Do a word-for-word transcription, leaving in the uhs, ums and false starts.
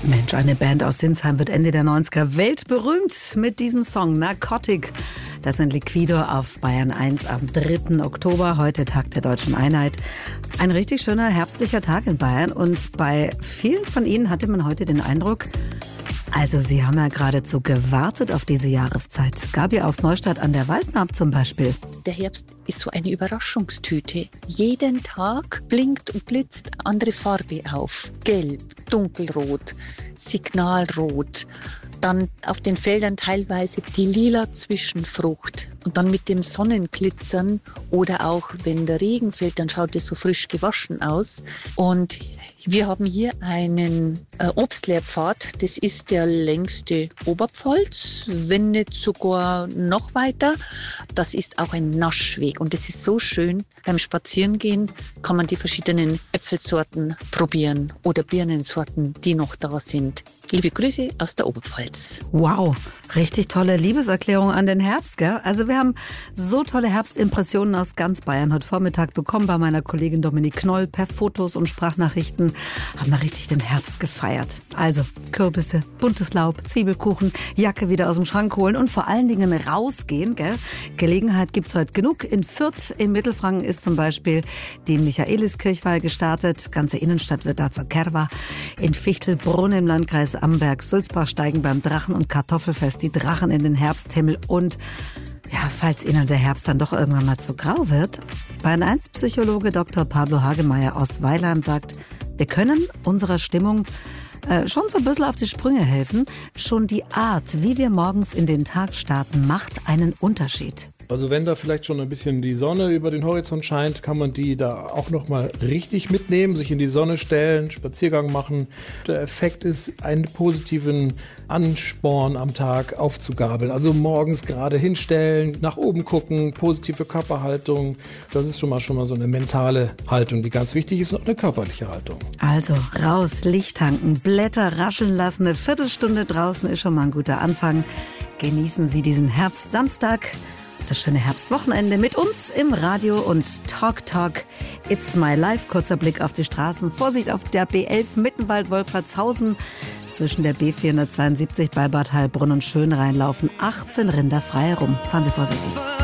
Mensch, eine Band aus Sinsheim wird Ende der neunziger weltberühmt mit diesem Song Narcotic. Das sind Liquido auf Bayern eins am dritten Oktober, heute Tag der Deutschen Einheit. Ein richtig schöner herbstlicher Tag in Bayern und bei vielen von Ihnen hatte man heute den Eindruck, also Sie haben ja geradezu gewartet auf diese Jahreszeit. Gabi aus Neustadt an der Waldnaab zum Beispiel. Der Herbst ist so eine Überraschungstüte. Jeden Tag blinkt und blitzt andere Farbe auf. Gelb, dunkelrot, signalrot. Dann auf den Feldern teilweise die lila Zwischenfrucht. Und dann mit dem Sonnenglitzern oder auch wenn der Regen fällt, dann schaut es so frisch gewaschen aus. Und wir haben hier einen äh, Obstlehrpfad. Das ist der längste Oberpfalz, wenn nicht sogar noch weiter. Das ist auch ein Naschweg und es ist so schön. Beim Spazierengehen kann man die verschiedenen Äpfelsorten probieren oder Birnensorten, die noch da sind. Liebe Grüße aus der Oberpfalz. Wow, richtig tolle Liebeserklärung an den Herbst, gell? Also wir haben so tolle Herbstimpressionen aus ganz Bayern heute Vormittag bekommen bei meiner Kollegin Dominik Knoll per Fotos und Sprachnachrichten. Haben da richtig den Herbst gefeiert. Also Kürbisse, buntes Laub, Zwiebelkuchen, Jacke wieder aus dem Schrank holen und vor allen Dingen rausgehen, gell? Gelegenheit gibt's heute genug. In Fürth im Mittelfranken ist zum Beispiel die Michaeliskirchweih gestartet. Ganze Innenstadt wird da zur Kerwa. In Fichtelbrunn im Landkreis Amberg-Sulzbach steigen beim Drachen- und Kartoffelfest die Drachen in den Herbsthimmel. Und ja, falls Ihnen der Herbst dann doch irgendwann mal zu grau wird, Bayern eins Psychologe Doktor Pablo Hagemeyer aus Weilheim sagt, wir können unserer Stimmung äh, schon so ein bisschen auf die Sprünge helfen. Schon die Art, wie wir morgens in den Tag starten, macht einen Unterschied. Also wenn da vielleicht schon ein bisschen die Sonne über den Horizont scheint, kann man die da auch nochmal richtig mitnehmen, sich in die Sonne stellen, Spaziergang machen. Der Effekt ist, einen positiven Ansporn am Tag aufzugabeln. Also morgens gerade hinstellen, nach oben gucken, positive Körperhaltung. Das ist schon mal, schon mal so eine mentale Haltung, die ganz wichtig ist, und auch eine körperliche Haltung. Also raus, Licht tanken, Blätter rascheln lassen. Eine Viertelstunde draußen ist schon mal ein guter Anfang. Genießen Sie diesen Herbstsamstag. Das schöne Herbstwochenende mit uns im Radio und Talk Talk. It's my life. Kurzer Blick auf die Straßen. Vorsicht auf der B elf Mittenwald-Wolfratshausen. Zwischen der B vierhundertzweiundsiebzig bei Bad Heilbrunn und Schönrhein laufen achtzehn Rinder frei herum. Fahren Sie vorsichtig.